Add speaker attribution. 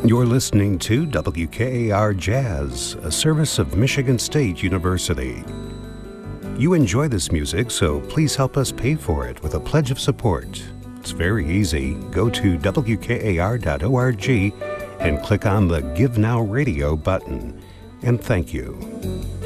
Speaker 1: You're listening to WKAR Jazz, a service of Michigan State University. You enjoy this music, so please help us pay for it with a pledge of support. It's very easy. Go to WKAR.org and click on the Give Now Radio button. And thank you.